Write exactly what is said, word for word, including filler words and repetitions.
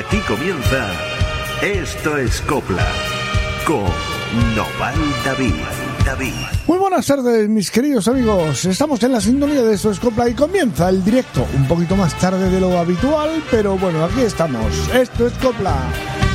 Aquí comienza Esto es Copla con Nopal David. David. Muy buenas tardes, mis queridos amigos. Estamos en la sintonía de Esto es Copla y comienza el directo. Un poquito más tarde de lo habitual, pero bueno, aquí estamos. Esto es Copla.